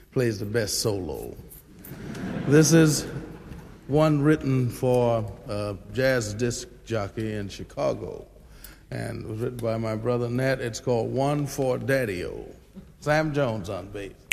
plays the best solo. This is one written for a jazz disc jockey in Chicago, and it was written by my brother Nat. It's called One for Daddy-O. Sam Jones on bass.